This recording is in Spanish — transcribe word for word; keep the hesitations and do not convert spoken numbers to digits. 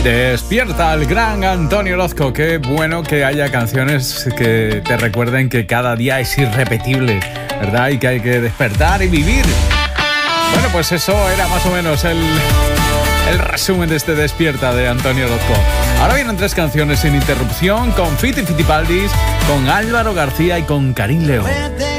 Despierta el gran Antonio Orozco. Qué bueno que haya canciones que te recuerden que cada día es irrepetible, ¿verdad? Y que hay que despertar y vivir. Bueno, pues eso era más o menos el, el resumen de este Despierta de Antonio Orozco. Ahora vienen tres canciones sin interrupción, con Fiti Fitipaldis, con Álvaro García y con Karim León.